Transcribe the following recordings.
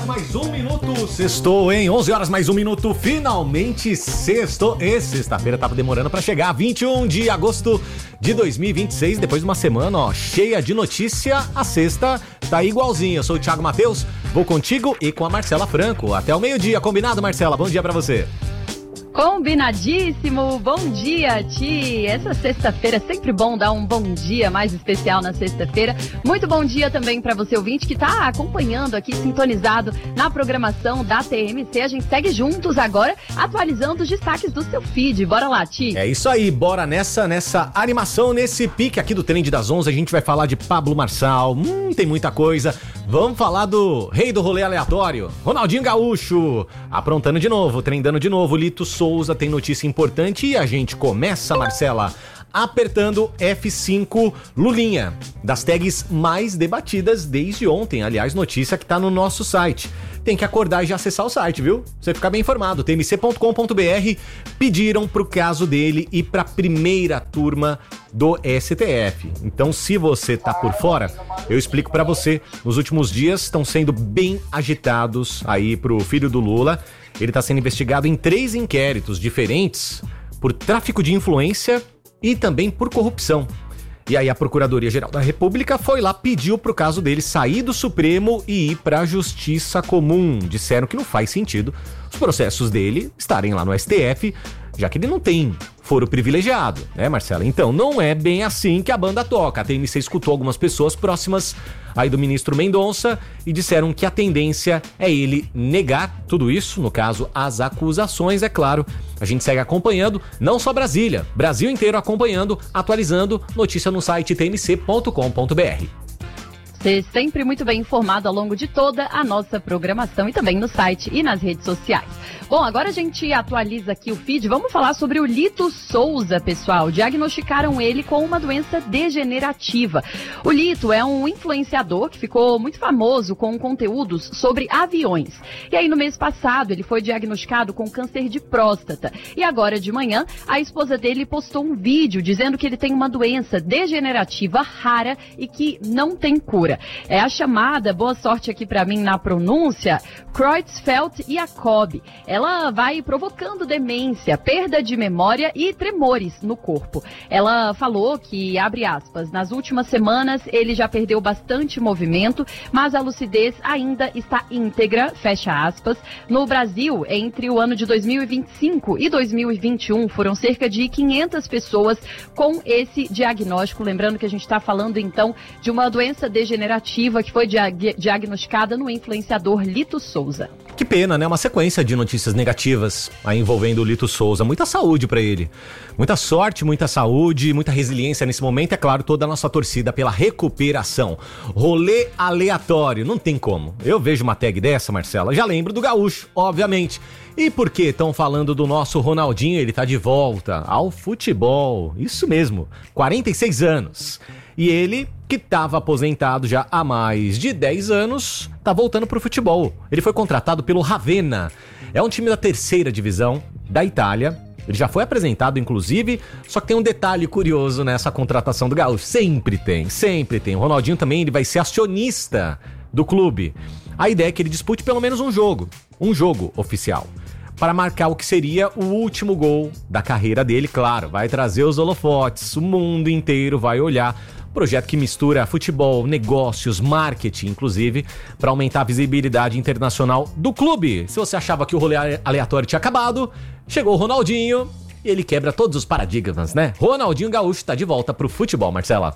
Mais um minuto, sextou, hein? 11 horas mais um minuto, finalmente sextou. E sexta-feira tava demorando pra chegar, 21 de agosto de 2026, depois de uma semana, ó, cheia de notícia, a sexta tá igualzinha. Eu sou o Thiago Matheus, vou contigo e com a Marcela Franco, até o meio-dia, combinado, Marcela? Bom dia pra você. Combinadíssimo, bom dia, Ti. Essa sexta-feira é sempre bom dar um bom dia mais especial na sexta-feira. Muito bom dia também para você ouvinte que está acompanhando aqui, sintonizado na programação da TMC. A gente segue juntos agora, atualizando os destaques do seu feed. Bora lá, Ti. É isso aí, bora nessa animação, nesse pique aqui do Trend das 11. A gente vai falar de Pablo Marçal, tem muita coisa. Vamos falar do rei do rolê aleatório, Ronaldinho Gaúcho, aprontando de novo, trendando de novo. Lito Souza tem notícia importante e a gente começa, Marcela, apertando F5 Lulinha, das tags mais debatidas desde ontem. Aliás, notícia que tá no nosso site. Tem que acordar e já acessar o site, viu? Você ficar bem informado. tmc.com.br pediram pro caso dele ir pra primeira turma do STF. Então, se você tá por fora, eu explico pra você. Nos últimos dias estão sendo bem agitados aí pro filho do Lula. Ele tá sendo investigado em 3 inquéritos diferentes por tráfico de influência e também por corrupção. E aí a Procuradoria-Geral da República foi lá, pediu pro caso dele sair do Supremo e ir pra Justiça Comum. Disseram que não faz sentido os processos dele estarem lá no STF, já que ele não tem foro privilegiado, né, Marcela? Então não é bem assim que a banda toca. A TMC escutou algumas pessoas próximas aí do ministro Mendonça e disseram que a tendência é ele negar tudo isso, no caso, as acusações, é claro. A gente segue acompanhando, não só Brasília, Brasil inteiro acompanhando, atualizando, notícia no site tmc.com.br. Ser sempre muito bem informado ao longo de toda a nossa programação e também no site e nas redes sociais. Bom, agora a gente atualiza aqui o feed. Vamos falar sobre o Lito Souza, pessoal. Diagnosticaram ele com uma doença degenerativa. O Lito é um influenciador que ficou muito famoso com conteúdos sobre aviões. E aí, no mês passado, ele foi diagnosticado com câncer de próstata. E agora de manhã, a esposa dele postou um vídeo dizendo que ele tem uma doença degenerativa rara e que não tem cura. É a chamada, boa sorte aqui pra mim na pronúncia, Creutzfeldt-Jakob. Ela vai provocando demência, perda de memória e tremores no corpo. Ela falou que, abre aspas, nas últimas semanas ele já perdeu bastante movimento, mas a lucidez ainda está íntegra, fecha aspas. No Brasil, entre o ano de 2025 e 2021, foram cerca de 500 pessoas com esse diagnóstico. Lembrando que a gente está falando, então, de uma doença degenerativa que foi diagnosticada no influenciador Lito Souza. Que pena, né? Uma sequência de notícias negativas aí envolvendo o Lito Souza. Muita saúde pra ele. Muita sorte, muita saúde, muita resiliência nesse momento. É claro, toda a nossa torcida pela recuperação. Rolê aleatório, não tem como. Eu vejo uma tag dessa, Marcela, já lembro do Gaúcho, obviamente. E por que estão falando do nosso Ronaldinho? Ele tá de volta ao futebol. Isso mesmo, 46 anos. E ele, que estava aposentado já há mais de 10 anos, tá voltando pro futebol. Ele foi contratado pelo Ravenna. É um time da 3ª divisão da Itália. Ele já foi apresentado, inclusive, só que tem um detalhe curioso nessa contratação do Gaúcho. Sempre tem. O Ronaldinho também, ele vai ser acionista do clube. A ideia é que ele dispute pelo menos um jogo oficial, para marcar o que seria o último gol da carreira dele. Claro, vai trazer os holofotes, o mundo inteiro vai olhar. Projeto que mistura futebol, negócios, marketing, inclusive, para aumentar a visibilidade internacional do clube. Se você achava que o rolê aleatório tinha acabado, chegou o Ronaldinho e ele quebra todos os paradigmas, né? Ronaldinho Gaúcho tá de volta pro futebol, Marcela.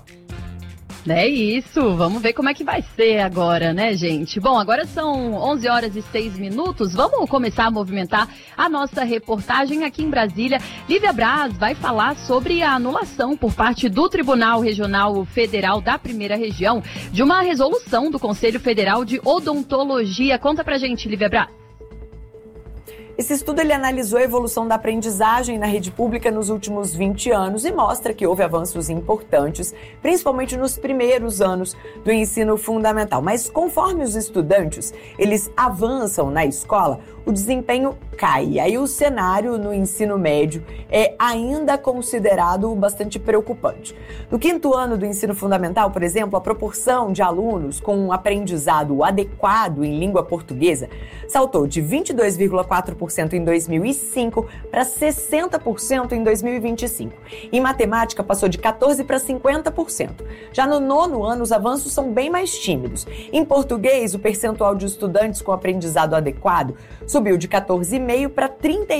É isso, vamos ver como é que vai ser agora, né, gente? Bom, agora são 11 horas e 6 minutos, vamos começar a movimentar a nossa reportagem aqui em Brasília. Lívia Braz vai falar sobre a anulação por parte do Tribunal Regional Federal da Primeira Região de uma resolução do Conselho Federal de Odontologia. Conta pra gente, Lívia Braz. Esse estudo ele analisou a evolução da aprendizagem na rede pública nos últimos 20 anos e mostra que houve avanços importantes, principalmente nos primeiros anos do ensino fundamental. Mas conforme os estudantes eles avançam na escola, o desempenho cai. E aí o cenário no ensino médio é ainda considerado bastante preocupante. No 5º ano do ensino fundamental, por exemplo, a proporção de alunos com um aprendizado adequado em língua portuguesa saltou de 22,4% em 2005 para 60% em 2025. Em matemática, passou de 14% para 50%. Já no 9º ano, os avanços são bem mais tímidos. Em português, o percentual de estudantes com aprendizado adequado subiu de 14,5% para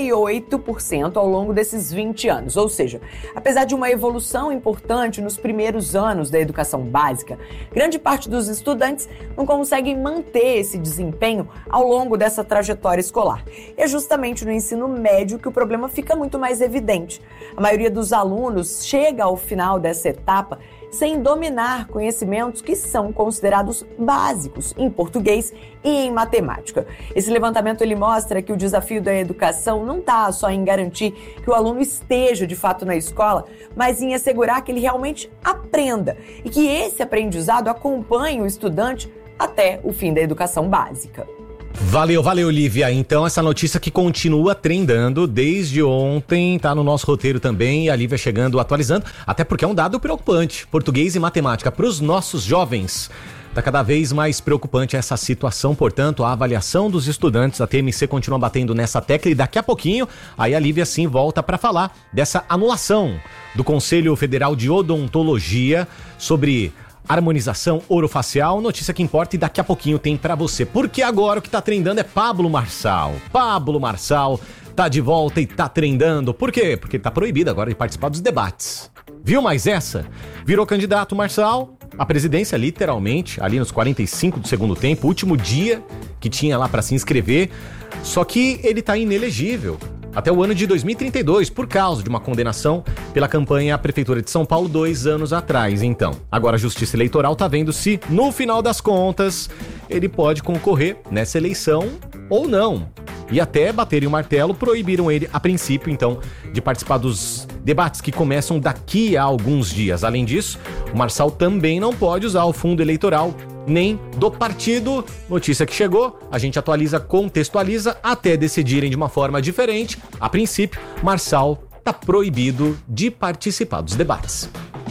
38% ao longo desses 20 anos. Ou seja, apesar de uma evolução importante nos primeiros anos da educação básica, grande parte dos estudantes não conseguem manter esse desempenho ao longo dessa trajetória escolar. E é justamente no ensino médio que o problema fica muito mais evidente. A maioria dos alunos chega ao final dessa etapa sem dominar conhecimentos que são considerados básicos em português e em matemática. Esse levantamento ele mostra que o desafio da educação não está só em garantir que o aluno esteja de fato na escola, mas em assegurar que ele realmente aprenda e que esse aprendizado acompanhe o estudante até o fim da educação básica. Valeu, Lívia. Então essa notícia que continua trendando desde ontem, tá no nosso roteiro também, e a Lívia chegando, atualizando, até porque é um dado preocupante. Português e matemática para os nossos jovens. Tá cada vez mais preocupante essa situação, portanto, a avaliação dos estudantes, a TMC continua batendo nessa tecla e daqui a pouquinho, aí a Lívia sim volta para falar dessa anulação do Conselho Federal de Odontologia sobre harmonização orofacial, notícia que importa e daqui a pouquinho tem pra você. Porque agora o que tá trendando é Pablo Marçal. Pablo Marçal tá de volta e tá trendando. Por quê? Porque ele tá proibido agora de participar dos debates. Viu mais essa? Virou candidato Marçal à presidência, literalmente, ali nos 45 do segundo tempo, último dia que tinha lá pra se inscrever. Só que ele tá inelegível até o ano de 2032, por causa de uma condenação pela campanha à Prefeitura de São Paulo 2 anos atrás. Então, agora a Justiça Eleitoral tá vendo se, no final das contas, ele pode concorrer nessa eleição ou não. E até baterem o martelo, proibiram ele, a princípio, então, de participar dos debates que começam daqui a alguns dias. Além disso, o Marçal também não pode usar o fundo eleitoral nem do partido. Notícia que chegou, a gente atualiza, contextualiza, até decidirem de uma forma diferente. A princípio, Marçal está proibido de participar dos debates.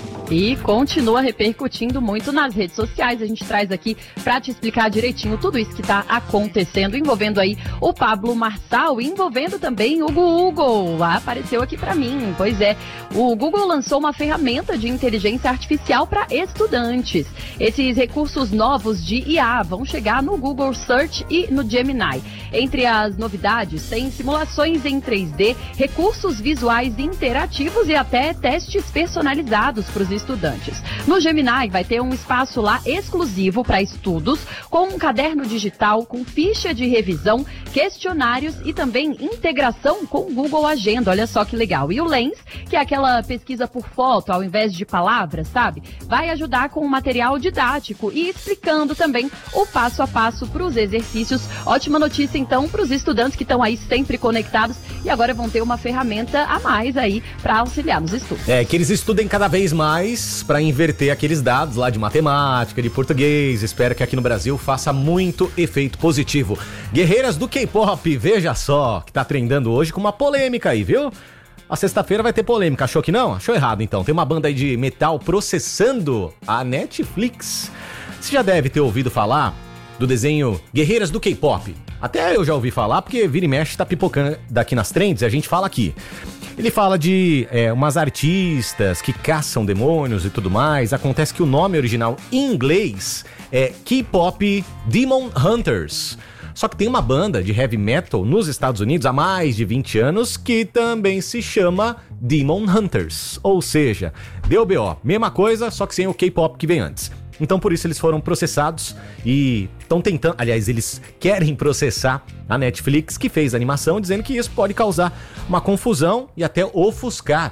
E continua repercutindo muito nas redes sociais. A gente traz aqui para te explicar direitinho tudo isso que está acontecendo, envolvendo aí o Pablo Marçal, envolvendo também o Google. Apareceu aqui para mim. Pois é, o Google lançou uma ferramenta de inteligência artificial para estudantes. Esses recursos novos de IA vão chegar no Google Search e no Gemini. Entre as novidades, tem simulações em 3D, recursos visuais interativos e até testes personalizados para os estudantes. No Gemini vai ter um espaço lá exclusivo para estudos, com um caderno digital, com ficha de revisão, questionários e também integração com o Google Agenda. Olha só que legal. E o Lens, que é aquela pesquisa por foto ao invés de palavras, sabe? Vai ajudar com um material didático e explicando também o passo a passo para os exercícios. Ótima notícia então para os estudantes que estão aí sempre conectados e agora vão ter uma ferramenta a mais aí para auxiliar nos estudos. É, que eles estudem cada vez mais para inverter aqueles dados lá de matemática, de português. Espero que aqui no Brasil faça muito efeito positivo. Guerreiras do K-pop, veja só, que tá trendando hoje com uma polêmica aí, viu? A sexta-feira vai ter polêmica, achou que não? Achou errado então. Tem uma banda aí de metal processando a Netflix. Você já deve ter ouvido falar do desenho Guerreiras do K-pop. Até eu já ouvi falar, porque vira e mexe tá pipocando daqui nas trends e a gente fala aqui. Ele fala de umas artistas que caçam demônios e tudo mais. Acontece que o nome original em inglês é K-pop Demon Hunters. Só que tem uma banda de heavy metal nos Estados Unidos há mais de 20 anos que também se chama Demon Hunters. Ou seja, deu BO, mesma coisa, só que sem o K-pop que vem antes. Então por isso eles foram processados e estão tentando, aliás, eles querem processar a Netflix que fez a animação, dizendo que isso pode causar uma confusão e até ofuscar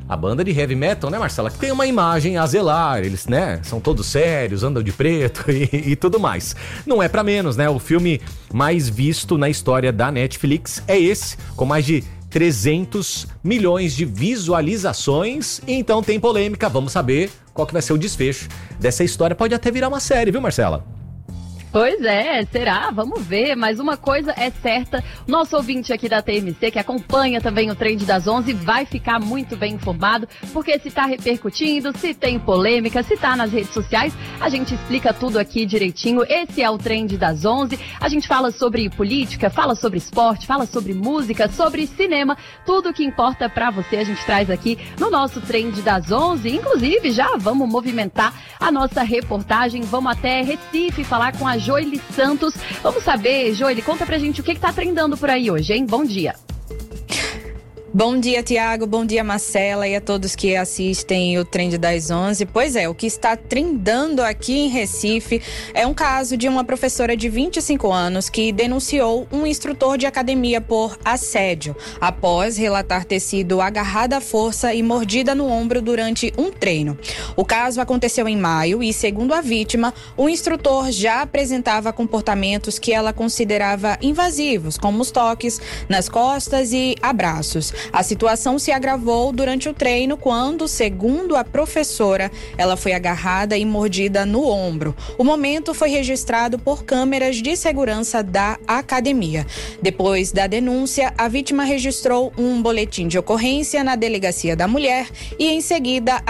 a banda de heavy metal, né, Marcela? Que tem uma imagem a zelar, eles, né, são todos sérios, andam de preto e tudo mais. Não é pra menos, né? O filme mais visto na história da Netflix é esse, com mais de 300 milhões de visualizações. E então tem polêmica, vamos saber qual que vai ser o desfecho dessa história. Pode até virar uma série, viu, Marcela? Pois é, será? Vamos ver, mas uma coisa é certa, nosso ouvinte aqui da TMC, que acompanha também o Trend das 11, vai ficar muito bem informado, porque se tá repercutindo, se tem polêmica, se tá nas redes sociais, a gente explica tudo aqui direitinho. Esse é o Trend das 11, a gente fala sobre política, fala sobre esporte, fala sobre música, sobre cinema, tudo que importa pra você a gente traz aqui no nosso Trend das 11, inclusive já vamos movimentar a nossa reportagem, vamos até Recife falar com a Joely Santos. Vamos saber, Joely, conta pra gente o que tá trendando por aí hoje, hein? Bom dia. Bom dia, Tiago. Bom dia, Marcela, e a todos que assistem o Trend das 11. Pois é, o que está trendando aqui em Recife é um caso de uma professora de 25 anos que denunciou um instrutor de academia por assédio, após relatar ter sido agarrada à força e mordida no ombro durante um treino. O caso aconteceu em maio e, segundo a vítima, o instrutor já apresentava comportamentos que ela considerava invasivos, como os toques nas costas e abraços. A situação se agravou durante o treino quando, segundo a professora, ela foi agarrada e mordida no ombro. O momento foi registrado por câmeras de segurança da academia. Depois da denúncia, a vítima registrou um boletim de ocorrência na Delegacia da Mulher e, em seguida,